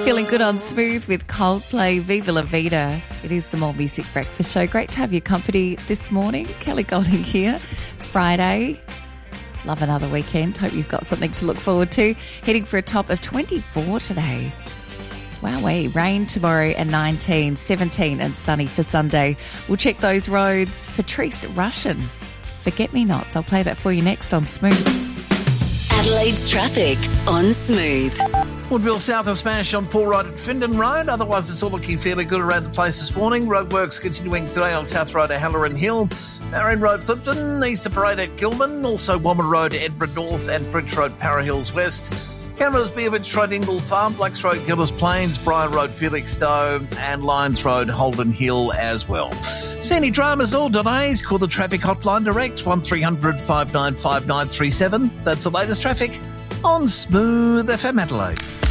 Feeling good on Smooth with Coldplay, Viva La Vida. It is the More Music Breakfast Show. Great to have your company this morning. Kelly Golding here. Friday. Love another weekend. Hope you've got something to look forward to. Heading for a top of 24 today. Wowee. Rain tomorrow and 19, 17 and sunny for Sunday. We'll check those roads. Patrice Rushen, Forget-Me-Nots. I'll play that for you next on Smooth. Adelaide's traffic on Smooth. Woodville south of Smash on Paul Road at Findon Road. Otherwise, it's all looking fairly good around the place this morning. Roadworks continuing today on South Road at Halloran Hill. Marion Road, Clifton, Easter Parade at Gilman. Also, Womman Road, Edinburgh North and Bridge Road, Para Hills West. Cameras, Beaverage Road, Ingle Farm, Blacks Road, Gillis Plains, Briar Road, Felixstowe and Lyons Road, Holden Hill as well. See any dramas or delays? Call the traffic hotline direct, 1300 595937. That's the latest traffic on Smooth FM Adelaide.